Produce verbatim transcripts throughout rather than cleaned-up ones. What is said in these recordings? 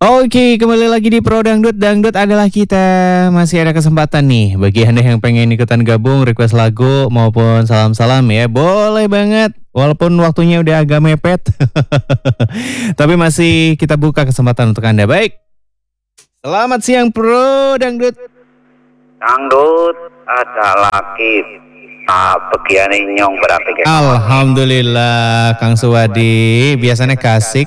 Oke, kembali lagi di Pro Dangdut. Dangdut adalah kita. Masih ada kesempatan nih bagi Anda yang pengen ikutan gabung, request lagu maupun salam-salam ya. Boleh banget. Walaupun waktunya udah agak mepet. Tapi masih kita buka kesempatan untuk Anda. Baik. Selamat siang Pro Dangdut. Dangdut ada lagi. Nah, bagian nyong berarti kayak Alhamdulillah Kang Suwadi. Biasanya kasik.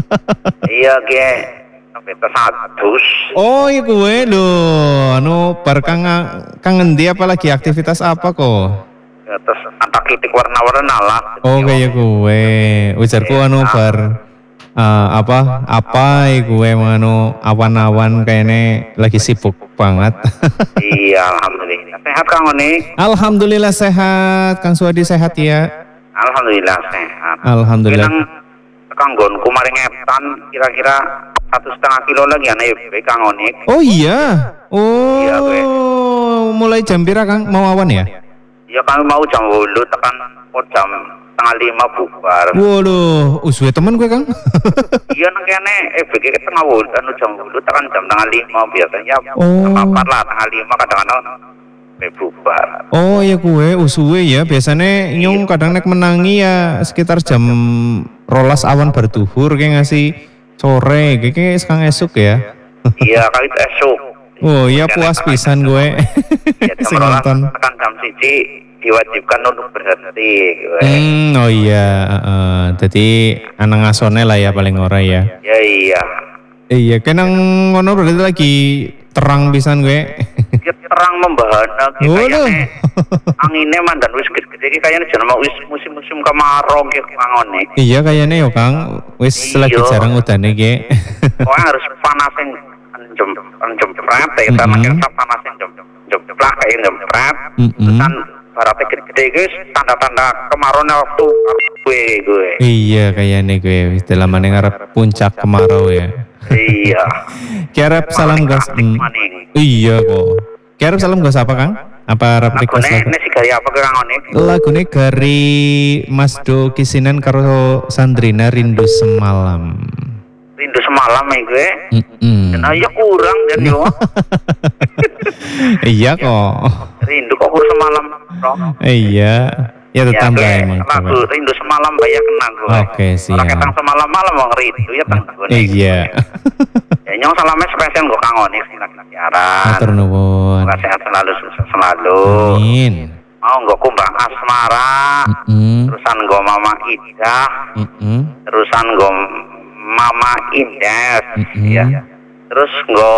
Iya ge. Sampai tersatus. Oh iya gue loh. Anu bar kang kang ngendi apa lagi aktivitas apa kok? Ya, terus antak kitik warna-warna lah. Oh kayak gue. Ujarku anu bar uh, apa apa ya gue menganu awan-awan kayaknya lagi sibuk banget. Iya, alhamdulillah. Sehat Kang Oni? Alhamdulillah sehat. Kang Suwadi sehat ya? Alhamdulillah sehat. Alhamdulillah. Kang Gon kumaring etan kira-kira satu setengah kilo lagi aneh Kang Oni. Oh iya. Oh. Iya, gue. Mulai jam pira Kang mau awan ya? Iya kami mau jam dulu tekan oh, jam setengah lima bubar. Waduh, uswe temen gue Kang. Iya nang kene eh begitu tengah dulu anu jam dulu tekan jam setengah lima biasanya. Oh. Apa lah tengah lima kadang-kadang bubar. Oh iya gue uswe ya biasanya nyung kadang nek menangi ya sekitar jam rolas awan berduhur kayak ngasih sore kayak sekarang esuk ya. Iya kali itu esuk. Oh iya puas pisan gue. Ya, jam rolas tekan jam siji diwajibkan untuk berhenti. Gue. Hmm oh iya. Uh, jadi anak ngasone lah ya paling ora ya. Ya iya. Iya kenang ngono berarti lagi terang pisan gue. Ya terang membahana kayaknya anginnya mandan wis gede-gede kayaknya jenama wis musim-musim kemarau ki mangone. Iya kayaknya yo Kang wis lagi jarang udane ki. Pokoknya harus panasin jam jam jepret ya karena kita panasin jam jam jeplak kayak jam jepret. Terusan baratnya gede-gede guys tanda-tanda kemarau waktu gue gue. Iya kayaknya gue dalam mana ngarep puncak kemarau ya. Iya. Kiarep salam gas. Mm. Iya kok. Kiarep salam gas apa Kang? Apa rap request lagu? Ini si gari apa Kang Oni? Lagune gari Mas Do Kisinan karo Sandrina Rindu Semalam. Rindu Semalam ya gue. Mm-mm. Dan aja kurang dan yo. Iya kok. Rindu kok kurang semalam, bro. Iya. Ya tetangga ya, emang. Lagu Rindu Semalam banyak kenang gue. Oke siap. Orang ketang semalam malam mau rindu ya tang gue. Iya. Ya nyong salamnya spesial gue Kang Oni lagi aran. Matur nuwun. Semoga sehat selalu sukses selalu. Amin. Mau gue kumbang asmara. Mm-mm. Terusan gue Mama Ida. Mm-mm. Terusan gue Mama Indes. Mm-mm. Ya. Terus gue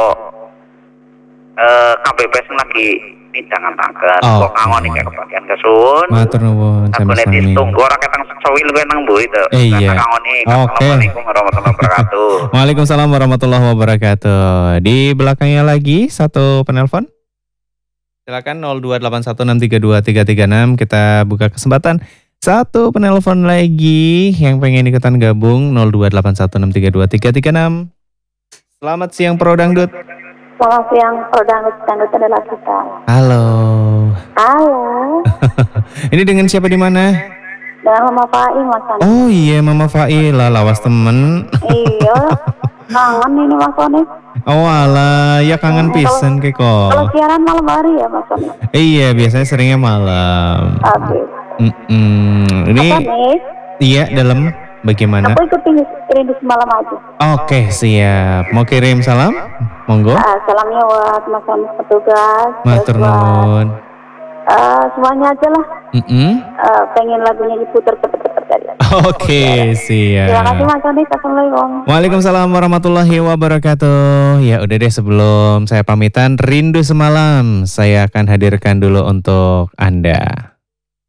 eh K B P S lagi pinjangan tangga. Oh, Kok Kang Oni kayak kebagian kesun. Matur nuwun Aku sami-sami. netis tunggu orang ketang sewil gue nang bu itu. Iya. Kang Oni. Oke. Assalamualaikum warahmatullahi wabarakatuh. Waalaikumsalam warahmatullahi wabarakatuh. Di belakangnya lagi satu penelpon. Silakan nol dua delapan satu enam tiga dua tiga tiga enam. Kita buka kesempatan. Satu penelpon lagi yang pengen ikutan gabung nol dua delapan satu enam tiga dua tiga tiga enam. Selamat siang Pro Dangdut. Selamat siang, Pro Dangdut, Dangdut adalah kita. Halo. Halo. Ini dengan siapa di mana? Dengan Mama Fai, Mas Ani. Oh iya Mama Faila, lawas temen. Iya, kangen ini Mas Ani. Oh alah, ya kangen pisan ke Kalau kok. siaran malam hari ya Mas Ani. Iya, biasanya seringnya malam. Habis. Mm-mm. Ini Mas Ani, iya dalam bagaimana? aku ikut rindu, rindu semalam aja. Oke siap. Mau kirim salam? Monggo. Uh, salamnya buat Mas Ani petugas. Matur terus buat, nuwun. uh, semuanya aja lah. Mm-mm. Uh, pengen lagunya diputar cepet-cepet aja. Oke Terima kasih siap. Mas Ani. Assalamualaikum. Waalaikumsalam warahmatullahi wabarakatuh. Ya udah deh sebelum saya pamitan rindu semalam saya akan hadirkan dulu untuk Anda.